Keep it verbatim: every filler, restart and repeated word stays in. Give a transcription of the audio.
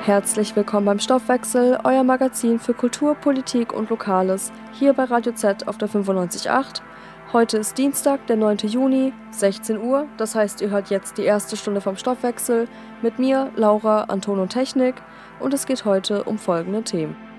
Herzlich willkommen beim Stoffwechsel, euer Magazin für Kultur, Politik und Lokales, hier bei Radio Z auf der fünfundneunzig Komma acht. Heute ist Dienstag, der neunte Juni, sechzehn Uhr, das heißt, ihr hört jetzt die erste Stunde vom Stoffwechsel mit mir, Laura, an Ton und Technik, und es geht heute um folgende Themen.